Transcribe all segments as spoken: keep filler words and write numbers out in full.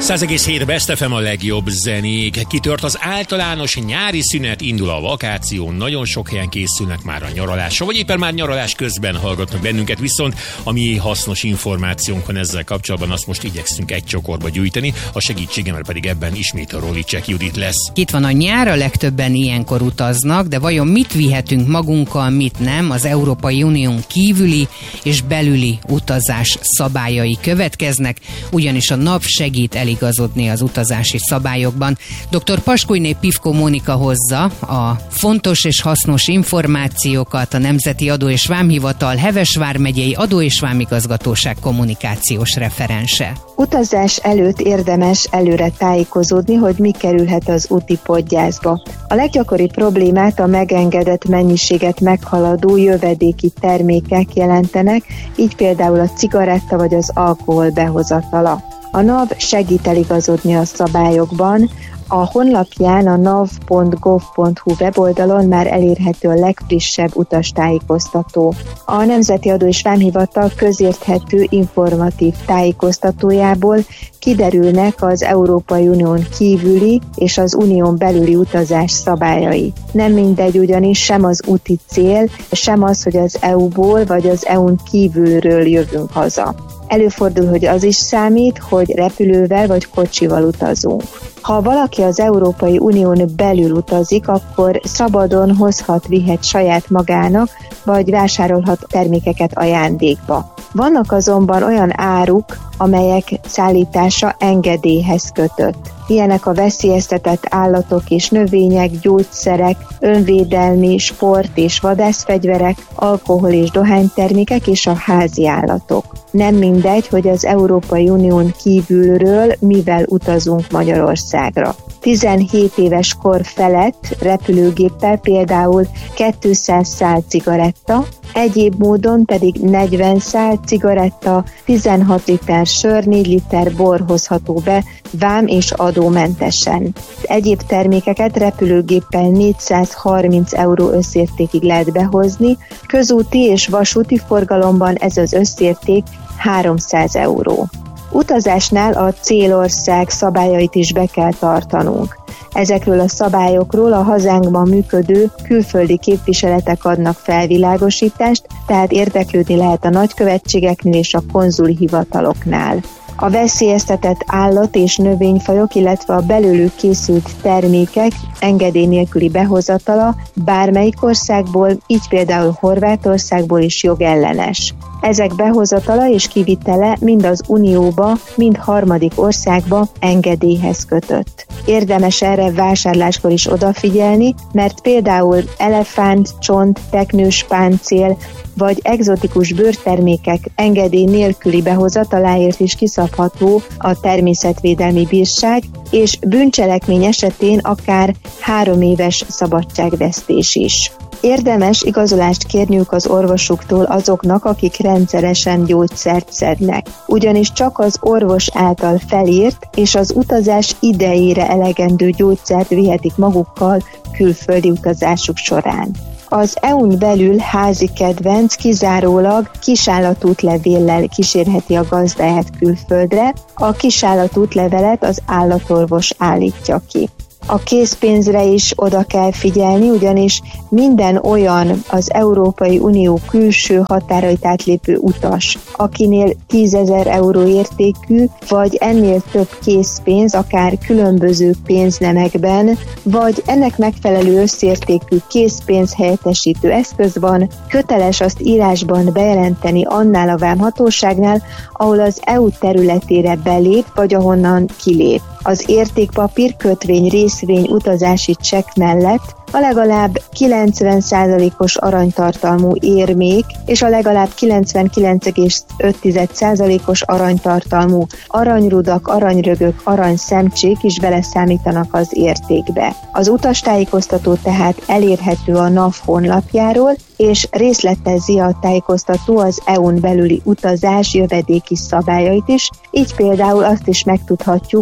kilencszáz egész hét Best ef em a legjobb zenék. Kitört az általános nyári szünet, indul a vakáció, nagyon sok helyen készülnek már a nyaralásra, vagy éppen már nyaralás közben hallgatnak bennünket, viszont ami hasznos információnk van ezzel kapcsolatban, azt most igyekszünk egy csokorba gyűjteni, a segítségemmel pedig ebben ismét a Rolicek Judit lesz. Itt van a nyár, a legtöbben ilyenkor utaznak, de vajon mit vihetünk magunkkal, mit nem? Az Európai Unión kívüli és belüli utazás szabályai következnek, ugyanis a NAV segít eligazodni az utazási szabályokban. doktor Paskulyné Pivko Mónika hozza a fontos és hasznos információkat, a Nemzeti Adó és Vámhivatal Heves vármegyei Adó és Vámigazgatóság kommunikációs referense. Utazás előtt érdemes előre tájékozódni, hogy mi kerülhet az úti podgyászba. A leggyakoribb problémát a megengedett mennyiséget meghaladó jövedéki termékek jelentenek, így például a cigaretta vagy az alkohol behozatala. A NAV segít eligazodni a szabályokban. A honlapján, a nav pont gov pont hu weboldalon már elérhető a legfrissebb utastájékoztató. A Nemzeti Adó és Vámhivatal közérthető informatív tájékoztatójából kiderülnek az Európai Unión kívüli és az unión belüli utazás szabályai. Nem mindegy ugyanis sem az úti cél, sem az, hogy az é u-ból vagy az é u-n kívülről jövünk haza. Előfordul, hogy az is számít, hogy repülővel vagy kocsival utazunk. Ha valaki az Európai Unión belül utazik, akkor szabadon hozhat, vihet saját magának, vagy vásárolhat termékeket ajándékba. Vannak azonban olyan áruk, amelyek szállítása engedélyhez kötött. Ilyenek a veszélyeztetett állatok és növények, gyógyszerek, önvédelmi, sport és vadászfegyverek, alkohol és dohánytermékek és a házi állatok. Nem mindegy, hogy az Európai Unión kívülről mivel utazunk Magyarországra. tizenhét éves kor felett repülőgéppel például kétszáz szál cigaretta, egyéb módon pedig negyven szál cigaretta, tizenhat liter sör, négy liter bor hozható be vám és adómentesen. Egyéb termékeket repülőgéppel négyszázharminc euró összértékig lehet behozni, közúti és vasúti forgalomban ez az összérték háromszáz euró. Utazásnál a célország szabályait is be kell tartanunk. Ezekről a szabályokról a hazánkban működő külföldi képviseletek adnak felvilágosítást, tehát érdeklődni lehet a nagykövetségeknél és a konzuli hivataloknál. A veszélyeztetett állat- és növényfajok, illetve a belőlük készült termékek engedély nélküli behozatala bármelyik országból, így például Horvátországból is jogellenes. Ezek behozatala és kivitele mind az Unióba, mind harmadik országba engedélyhez kötött. Érdemes erre vásárláskor is odafigyelni, mert például elefánt, csont, teknős páncél vagy egzotikus bőrtermékek engedély nélküli behozataláért is kiszabható a természetvédelmi bírság, és bűncselekmény esetén akár három éves szabadságvesztés is. Érdemes igazolást kérniük az orvosuktól azoknak, akik rendszeresen gyógyszert szednek. Ugyanis csak az orvos által felírt és az utazás idejére elegendő gyógyszert vihetik magukkal külföldi utazásuk során. Az é u-n belül házi kedvenc kizárólag kisállatútlevéllel kísérheti a gazdáját külföldre, a kisállatútlevelet az állatorvos állítja ki. A készpénzre is oda kell figyelni, ugyanis minden olyan az Európai Unió külső határait átlépő utas, akinél tízezer euró értékű, vagy ennél több készpénz, akár különböző pénznemekben, vagy ennek megfelelő összértékű készpénz helyettesítő eszköz van, köteles azt írásban bejelenteni annál a vámhatóságnál, ahol az é u területére belép, vagy ahonnan kilép. Az értékpapír, kötvény, részvény, utazási csekk mellett a legalább kilencven százalékos aranytartalmú érmék és a legalább kilencvenkilenc egész öt százalékos aranytartalmú aranyrudak, aranyrögök, aranyszemcsék is beleszámítanak az értékbe. Az utastájékoztató tehát elérhető a NAV honlapjáról, és részletezi a tájékoztató az é u-n belüli utazás jövedéki szabályait is, így például azt is megtudhatjuk, hogy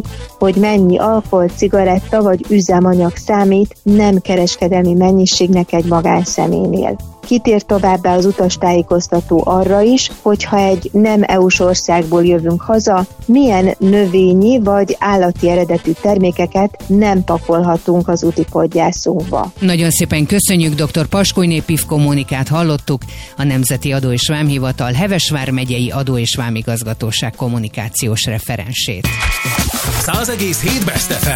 hogy mennyi alkohol, cigaretta vagy üzemanyag számít nem kereskedelmi mennyiségnek egy magánszemélynél. Kitér továbbá az utastájékoztató arra is, hogyha egy nem é u-s országból jövünk haza, milyen növényi vagy állati eredetű termékeket nem pakolhatunk az úti podgyászunkba. Nagyon szépen köszönjük, dr. Paskulyné Pivko Mónikát hallottuk, a Nemzeti Adó és Vámhivatal Hevesvár megyei Adó és Vámigazgatóság kommunikációs referensét. száz egész hét Best ef em.